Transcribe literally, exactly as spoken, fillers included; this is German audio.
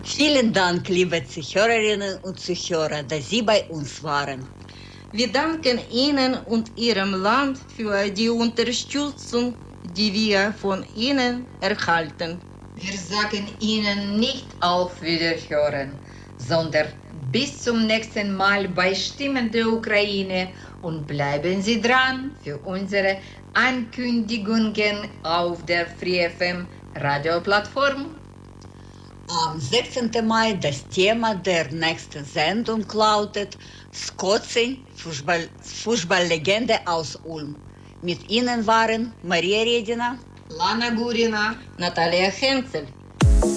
Vielen Dank, liebe Zuhörerinnen und Zuhörer, dass Sie bei uns waren. Wir danken Ihnen und Ihrem Land für die Unterstützung, die wir von Ihnen erhalten. Wir sagen Ihnen nicht auf Wiederhören, sondern bis zum nächsten Mal bei Stimmen der Ukraine und bleiben Sie dran für unsere Ankündigungen auf der Free F M Radioplattform. Am sechzehnten Mai das Thema der nächsten Sendung lautet Scozzi, Fußball, Fußballlegende aus Ulm. Mit Ihnen waren Maria Redina, Lana Gurina, Natalia Henzel.